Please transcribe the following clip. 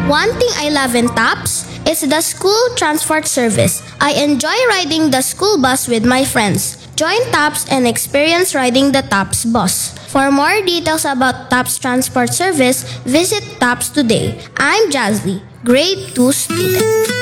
One thing I love in TAPS is the school transport service. I enjoy riding the school bus with my friends. Join TAPS and experience riding the TAPS bus. For more details about TAPS transport service, visit TAPS today. I'm Jazzy, grade 2 student.